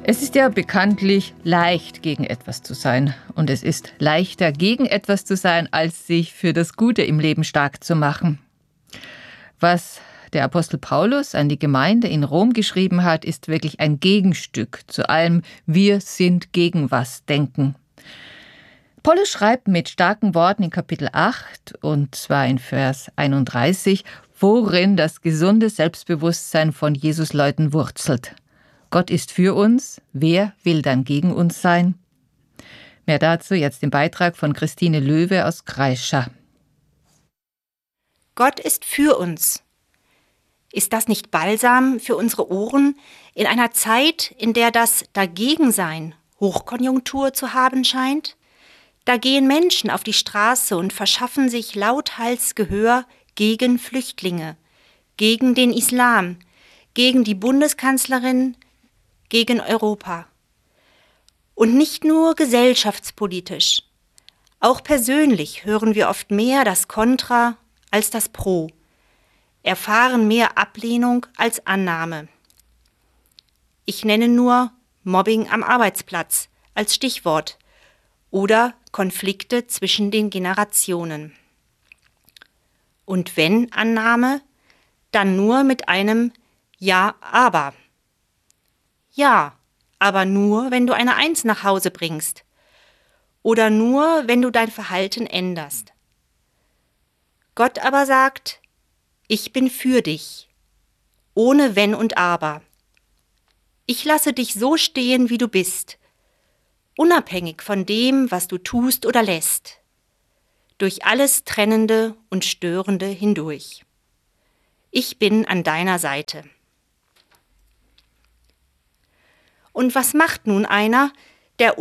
Es ist ja bekanntlich leicht, gegen etwas zu sein. Und es ist leichter, gegen etwas zu sein, als sich für das Gute im Leben stark zu machen. Was der Apostel Paulus an die Gemeinde in Rom geschrieben hat, ist wirklich ein Gegenstück zu allem "Wir sind gegen was" denken. Paulus schreibt mit starken Worten in Kapitel 8, und zwar in Vers 31, worin das gesunde Selbstbewusstsein von Jesus-Leuten wurzelt. Gott ist für uns, wer will dann gegen uns sein? Mehr dazu jetzt im Beitrag von Christine Löwe aus Kreischa. Gott ist für uns. Ist das nicht Balsam für unsere Ohren in einer Zeit, in der das Dagegensein Hochkonjunktur zu haben scheint? Da gehen Menschen auf die Straße und verschaffen sich lauthals Gehör gegen Flüchtlinge, gegen den Islam, gegen die Bundeskanzlerin, gegen Europa. Und nicht nur gesellschaftspolitisch. Auch persönlich hören wir oft mehr das Kontra als das Pro, erfahren mehr Ablehnung als Annahme. Ich nenne nur Mobbing am Arbeitsplatz als Stichwort oder Konflikte zwischen den Generationen. Und wenn Annahme, dann nur mit einem Ja, aber. Ja, aber nur, wenn du eine Eins nach Hause bringst. Oder nur, wenn du dein Verhalten änderst. Gott aber sagt, ich bin für dich, ohne Wenn und Aber. Ich lasse dich so stehen, wie du bist, unabhängig von dem, was du tust oder lässt, durch alles Trennende und Störende hindurch. Ich bin an deiner Seite. Und was macht nun einer,